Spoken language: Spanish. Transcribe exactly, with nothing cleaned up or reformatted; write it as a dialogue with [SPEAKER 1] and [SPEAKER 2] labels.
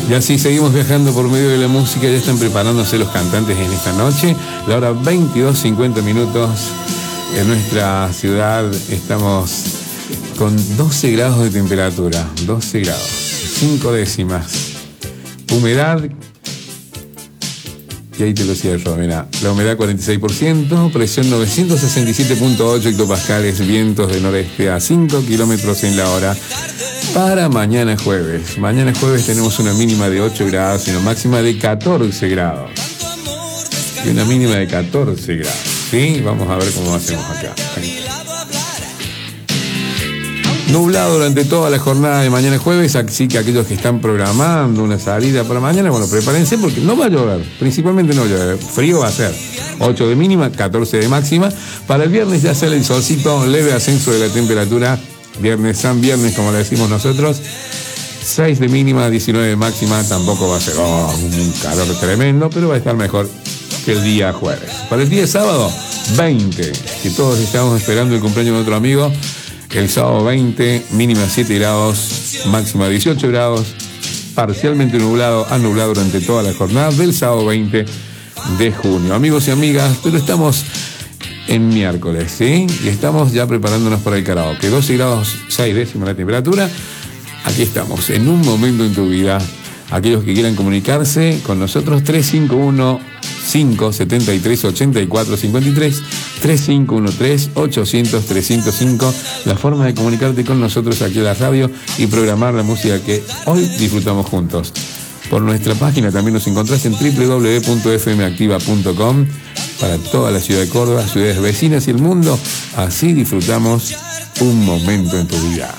[SPEAKER 1] Y así seguimos viajando por medio de la música. Ya están preparándose los cantantes en esta noche. La hora veintidós cincuenta minutos. En nuestra ciudad estamos con doce grados de temperatura. doce grados. cinco décimas. Humedad. Y ahí te lo cierro, mirá. La humedad cuarenta y seis por ciento. Presión novecientos sesenta y siete punto ocho hectopascales. Vientos de noreste a cinco kilómetros en la hora. Para mañana jueves. Mañana jueves tenemos una mínima de ocho grados y una máxima de catorce grados. Y una mínima de catorce grados. ¿Sí? Vamos a ver cómo hacemos acá. Nublado durante toda la jornada de mañana jueves, así que aquellos que están programando una salida para mañana, bueno, prepárense porque no va a llover, principalmente no va a llover, frío va a ser, ocho de mínima, catorce de máxima. Para el viernes ya sale el solcito, leve ascenso de la temperatura, viernes San Viernes como le decimos nosotros, seis de mínima, diecinueve de máxima, tampoco va a ser oh, un calor tremendo, pero va a estar mejor que el día jueves. Para el día sábado, veinte, que todos estamos esperando el cumpleaños de otro amigo. El sábado veinte, mínima siete grados, máxima dieciocho grados, parcialmente nublado, a nublado durante toda la jornada del sábado veinte de junio. Amigos y amigas, pero estamos en miércoles, ¿sí? Y estamos ya preparándonos para el karaoke. doce grados seis décimas la temperatura. Aquí estamos, en un momento en tu vida. Aquellos que quieran comunicarse con nosotros, tres cinco uno, cinco siete tres, ocho cuatro cinco tres, tres cinco uno tres, ocho cero cero, tres cero cinco, la forma de comunicarte con nosotros aquí en la radio y programar la música que hoy disfrutamos juntos. Por nuestra página también nos encontrás en doble u doble u doble u punto f m activa punto com para toda la ciudad de Córdoba, ciudades vecinas y el mundo. Así disfrutamos un momento en tu vida.